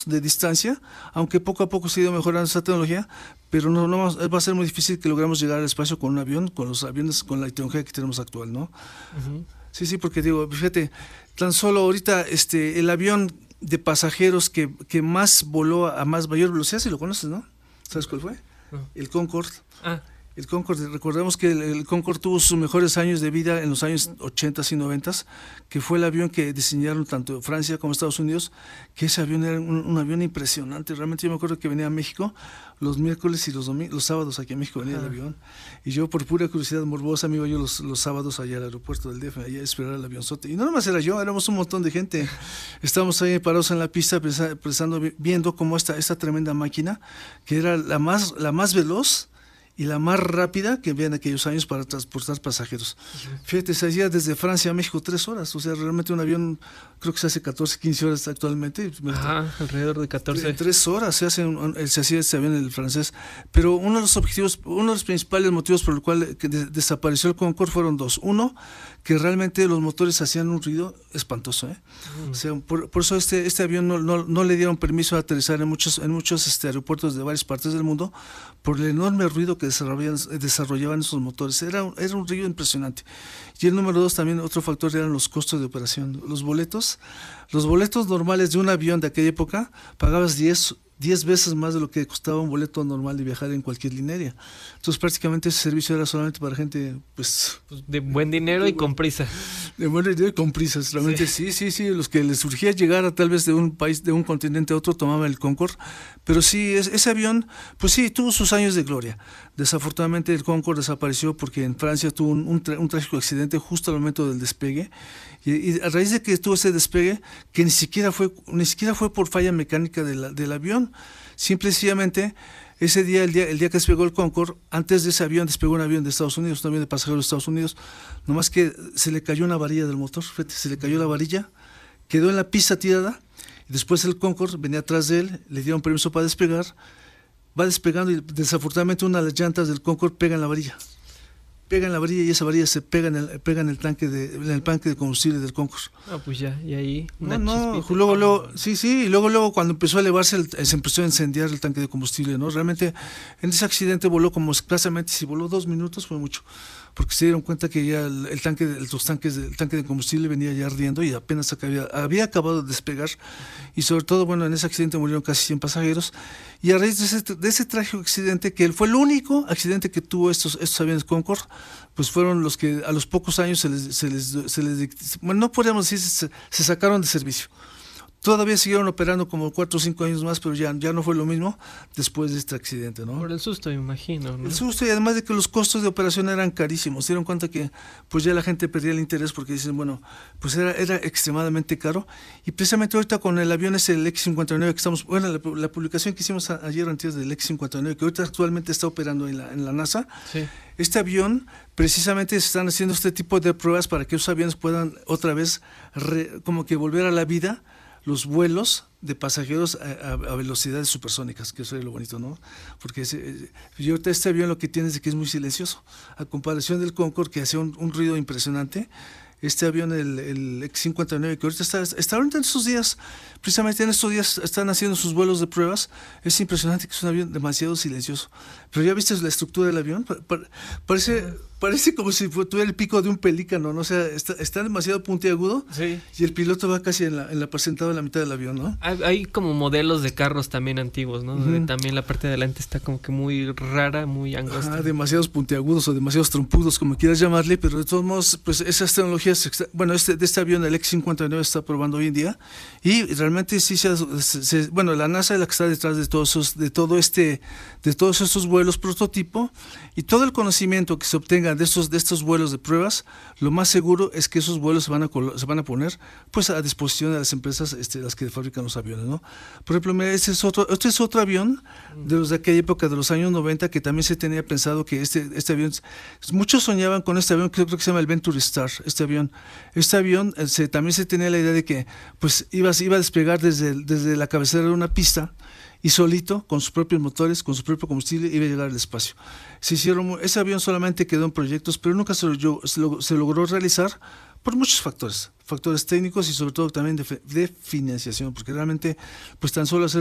de distancia, aunque poco a poco se ha ido mejorando esa tecnología, pero no va a ser muy difícil que logremos llegar al espacio con un avión, con los aviones, con la tecnología que tenemos actual, ¿no? Ujú. Sí, sí, porque digo, fíjate, tan solo ahorita el avión de pasajeros que más voló a más mayor velocidad, si lo conoces, ¿no? ¿Sabes cuál fue? No. El Concorde. Ah, El Concorde, recordemos que el Concorde tuvo sus mejores años de vida en los años 80 y 90, que fue el avión que diseñaron tanto Francia como Estados Unidos, que ese avión era un avión impresionante. Realmente yo me acuerdo que venía a México los miércoles y los sábados aquí a México venía el avión, y yo por pura curiosidad morbosa me iba yo los sábados allá al aeropuerto del DF, allá a esperar el avionzote. Y no nomás era yo, éramos un montón de gente. Estábamos ahí parados en la pista viendo cómo esta tremenda máquina, que era la más veloz y la más rápida que había en aquellos años para transportar pasajeros. Fíjate, se hacía desde Francia a México 3 horas, o sea, realmente un avión creo que se hace 14, 15 horas actualmente. ajá, alrededor de 14. En 3 horas se hacía este avión en el francés, pero uno de los principales motivos por el cual desapareció el Concorde fueron dos. Uno, que realmente los motores hacían un ruido espantoso, ¿eh? O sea, por eso este avión no le dieron permiso de aterrizar en muchos aeropuertos de varias partes del mundo por el enorme ruido que desarrollaban esos motores. Era un ruido impresionante. Y el número dos, también otro factor, eran los costos de operación. Los boletos normales de un avión de aquella época, pagabas 10 veces más de lo que costaba un boleto normal de viajar en cualquier línea aérea. Entonces prácticamente ese servicio era solamente para gente pues De buen dinero y con prisa. de buen dinero y con prisas. Realmente sí, los que les surgía llegar tal vez de un país, de un continente a otro, tomaban el Concorde. Pero sí, ese avión, pues sí, tuvo sus años de gloria. Desafortunadamente el Concorde desapareció porque en Francia tuvo un trágico accidente justo al momento del despegue. Y a raíz de que tuvo ese despegue, que ni siquiera fue por falla mecánica del avión, simplemente ese día, el día que despegó el Concorde, antes de ese avión despegó un avión de Estados Unidos, un avión de pasajeros de Estados Unidos, nomás que se le cayó una varilla del motor, fíjate, se le cayó la varilla, quedó en la pista tirada, y después el Concorde venía atrás de él, le dieron permiso para despegar, va despegando y desafortunadamente una de las llantas del Concorde pega en la varilla. Y esa varilla se pega en el tanque de combustible del Concorde. Ah, pues ya, y ahí una No, chispita. luego, sí, y luego cuando empezó a elevarse, se empezó a incendiar el tanque de combustible, ¿no? Realmente, en ese accidente voló como escasamente, si voló 2 minutos fue mucho, porque se dieron cuenta que ya el tanque de combustible venía ya ardiendo y apenas había acabado de despegar, y sobre todo, bueno, en ese accidente murieron casi 100 pasajeros, y a raíz de ese trágico accidente, que fue el único accidente que tuvo estos aviones Concorde, pues fueron los que a los pocos años bueno, no podríamos decir se sacaron de servicio. Todavía siguieron operando como 4 o 5 años más, pero ya no fue lo mismo después de este accidente, ¿no? Por el susto, me imagino, ¿no? El susto, y además de que los costos de operación eran carísimos. Se dieron cuenta que pues ya la gente perdía el interés porque dicen, bueno, pues era extremadamente caro. Y precisamente ahorita con el avión ese, el X-59 que estamos, bueno, la publicación que hicimos ayer o antes del X-59, que ahorita actualmente está operando en la NASA, Sí. este avión, precisamente se están haciendo este tipo de pruebas para que esos aviones puedan otra vez como que volver a la vida los vuelos de pasajeros a velocidades supersónicas, que eso es lo bonito, ¿no? Porque yo ahorita este avión lo que tiene es de que es muy silencioso, a comparación del Concorde, que hacía un ruido impresionante. Este avión, el X-59, que ahorita está ahorita en estos días, precisamente en estos días están haciendo sus vuelos de pruebas. Es impresionante, que es un avión demasiado silencioso. Pero ya viste la estructura del avión, parece como si tuviera el pico de un pelícano, ¿no? O sea, está demasiado puntiagudo, Sí. y el piloto va casi sentado en la mitad del avión, ¿no? Hay como modelos de carros también antiguos, ¿no? Donde también la parte de adelante está como que muy rara, muy angosta. Ajá, demasiados puntiagudos o demasiados trompudos, como quieras llamarle, pero de todos modos, pues esas tecnologías, bueno, de este avión, el X-59, está probando hoy en día, y realmente sí bueno, la NASA es la que está detrás de todos estos vuelos prototipo, y todo el conocimiento que se obtenga de estos vuelos de pruebas, lo más seguro es que esos vuelos se van a poner pues a disposición de las empresas las que fabrican los aviones, ¿no? Por ejemplo, mira, este es otro avión de los de aquella época, de los años 90, que también se tenía pensado que este avión, muchos soñaban con este avión, que creo que se llama el Venture Star. Este avión también se tenía la idea de que pues iba a despegar desde la cabecera de una pista, y solito, con sus propios motores, con su propio combustible, iba a llegar al espacio. Ese avión solamente quedó en proyectos, pero nunca se logró realizar, por muchos factores técnicos y sobre todo también de financiación, porque realmente pues tan solo hacer